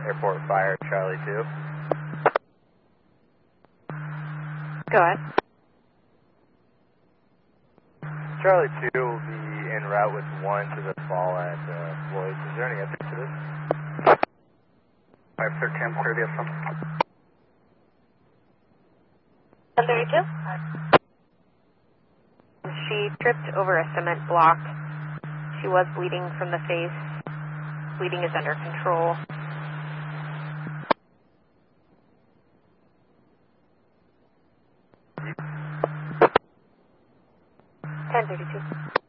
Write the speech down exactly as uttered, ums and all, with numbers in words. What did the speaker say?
Airport Fire, Charlie two. Go ahead. Charlie two will be en route with one to the fall at uh, Floyd's. Is there any update to this? five thirteen thirty F M. ten thirty-two? She tripped over a cement block. She was bleeding from the face. Bleeding is under control. ten thirty-two.